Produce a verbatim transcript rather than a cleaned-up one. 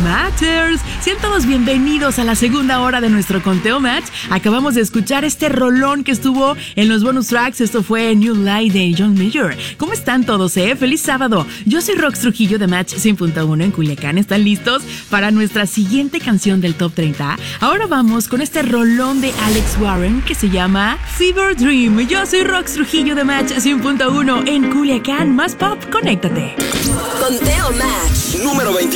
Matters. Sean todos bienvenidos a la segunda hora de nuestro Conteo Match. Acabamos de escuchar este rolón que estuvo en los bonus tracks. Esto fue New Light de John Mayer. ¿Cómo están todos, eh? ¡Feliz sábado! Yo soy Rox Trujillo de Match cien punto uno en Culiacán. ¿Están listos para nuestra siguiente canción del Top treinta? Ahora vamos con este rolón de Alex Warren que se llama Fever Dream. Yo soy Rox Trujillo de Match cien punto uno en Culiacán. Más pop, conéctate. Conteo Match número veinte.